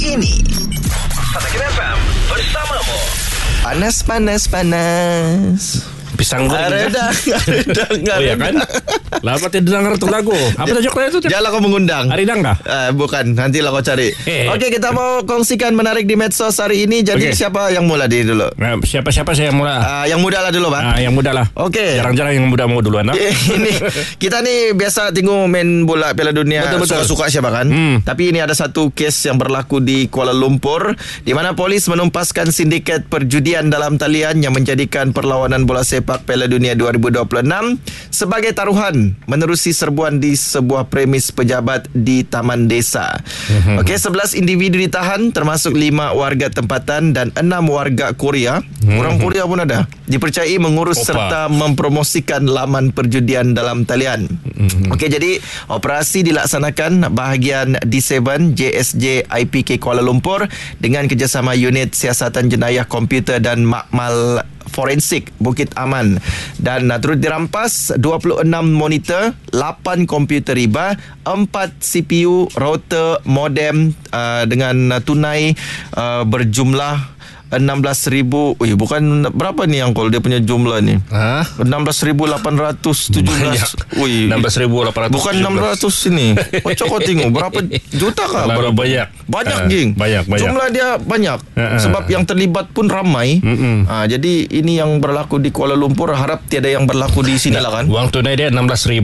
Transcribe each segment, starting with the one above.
ini. Kitakin FM bersamamu. Panas. Pisang goreng. Redang. Oh ya kan? Lama tidak dengar tu lagu. Apa tajuk itu? Janganlah kau mengundang. Aridang kah? Bukan, nantilah kau cari. Okey, kita mau kongsikan menarik di medsos hari ini. Jadi siapa yang mula dulu? Siapa saya yang mula? Yang muda lah dulu, Bang. Yang muda lah. Okey. Jarang-jarang yang muda mau duluan. Ini kita ni biasa tengok main bola Piala Dunia. Betul. Suka-suka siapa kan? Tapi ini ada satu kes yang berlaku di Kuala Lumpur, di mana polis menumpaskan sindiket perjudian dalam talian yang menjadikan perlawanan bola sepak Piala Dunia 2026 sebagai taruhan menerusi serbuan di sebuah premis pejabat di Taman Desa. Okey, 11 individu ditahan termasuk 5 warga tempatan dan 6 warga Korea. Orang Korea pun ada. Dipercayai mengurus serta mempromosikan laman perjudian dalam talian. Okey, jadi operasi dilaksanakan bahagian D7 JSJ IPK Kuala Lumpur dengan kerjasama unit siasatan jenayah komputer dan makmal forensik Bukit Aman, dan turut dirampas 26 monitor, 8 komputer riba, 4 CPU, router, modem dengan tunai berjumlah 16,000. Bukan berapa ni Angkol dia punya jumlah ni? 16,817. 16,817. Bukan 600 ini. Macam kau tengok berapa juta kah? Banyak geng. Banyak. Jumlah dia banyak. Sebab yang terlibat pun ramai. Jadi ini yang berlaku di Kuala Lumpur, harap tiada yang berlaku di sini lah kan. Wang tunai dia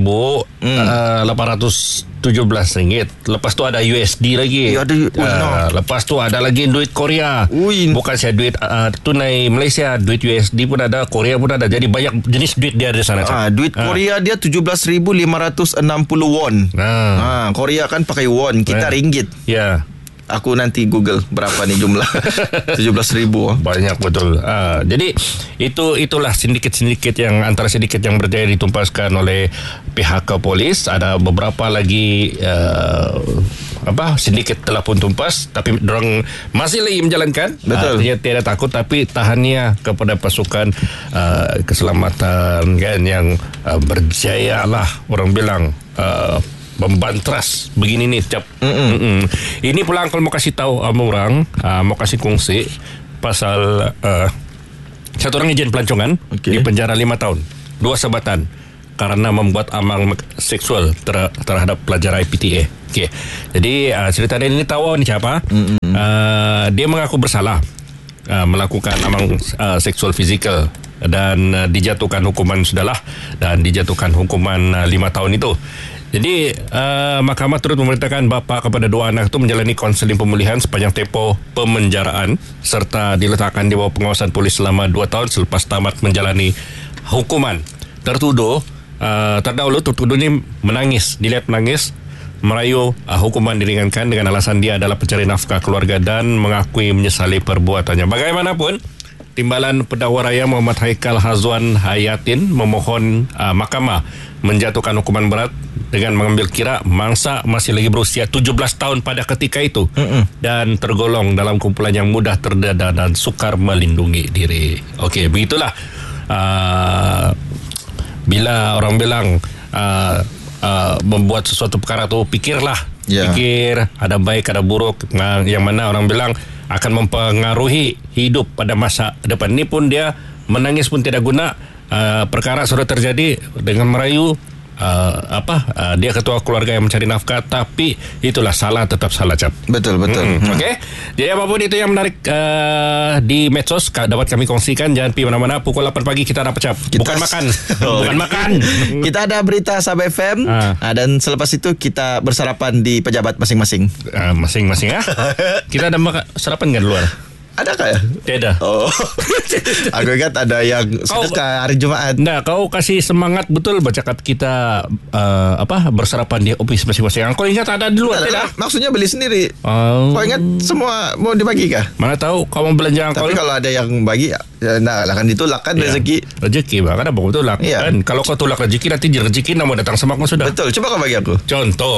16,817 ringgit. Lepas tu ada USD lagi. Lepas tu ada lagi duit Korea. Bukan saya duit tunai Malaysia, duit USD pun ada, Korea pun ada. Jadi banyak jenis duit dia di sana. Duit Korea dia 17,560 won. Korea kan pakai won, kita ringgit. Ya. Aku nanti Google berapa nih jumlah. 17,000. Banyak betul. Jadi itulah sindiket yang antara sindiket yang berjaya ditumpaskan oleh pihak polis. Ada beberapa lagi sindiket telah pun tumpas, tapi dorang masih lagi menjalankan. Betul. Artinya tidak takut, tapi tahannya kepada pasukan keselamatan kan yang berjaya lah orang bilang membantras begini nih cap. Ini pula Uncle mau kasih tahu orang, mau kasih kongsi pasal satu orang ejen pelancongan di penjara 5 tahun, 2 sabatan karena membuat amal seksual terhadap pelajar IPTA. Jadi cerita dia ini tahu ni siapa? Dia mengaku bersalah melakukan amal seksual fizikal dan dijatuhkan hukuman sudahlah, dan dijatuhkan hukuman 5 tahun itu. Jadi mahkamah turut memerintahkan bapa kepada 2 anak itu menjalani konseling pemulihan sepanjang tempoh pemenjaraan serta diletakkan di bawah pengawasan polis selama 2 tahun selepas tamat menjalani hukuman. Tertuduh ini menangis, dilihat menangis, merayu hukuman diringankan dengan alasan dia adalah pencari nafkah keluarga dan mengakui menyesali perbuatannya. Bagaimanapun, Timbalan Pendakwa Raya Muhammad Haikal Hazwan Hayatin memohon mahkamah menjatuhkan hukuman berat dengan mengambil kira mangsa masih lagi berusia 17 tahun pada ketika itu dan tergolong dalam kumpulan yang mudah terdeda dan sukar melindungi diri. Okey, begitulah. Bila orang bilang membuat sesuatu perkara tu, pikirlah. Pikir ada baik ada buruk, yang mana orang bilang akan mempengaruhi hidup pada masa depan. Ini pun dia menangis pun tidak guna. Perkara sudah terjadi dengan merayu. Dia ketua keluarga yang mencari nafkah, tapi itulah salah, tetap salah cap. Betul. Okey. Jadi apapun itu yang menarik di medsos dapat kami kongsikan. Jangan pergi mana-mana. Pukul 8 pagi kita ada pecap. Bukan makan. Bukan makan. Kita ada berita Sabah FM dan selepas itu kita bersarapan di pejabat masing-masing. Masing-masing Kita ada sarapan enggak di luar? Adakah ya? Tidak. Aku ingat ada yang sedekah hari Jumaat. Nah, kau kasih semangat betul bercakap kita bersarapan di office masing-masing. Kau ingat ada di luar? Tidak. Maksudnya beli sendiri. Kau ingat semua mau dibagi kah? Mana tahu kau mau belanja. Tapi kalau ada yang bagi, akan ditolak kan rezeki. Rezeki kan apa tolak kan? Kalau kau tolak rezeki, nanti rezeki nak mau datang sama kau sudah. Betul. Coba kau bagi aku. Contoh.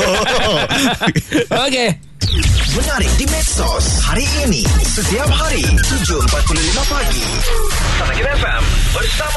Okey. Menarik di medsos hari ini. Setiap hari 7.45 pagi. Kitakin FM bersama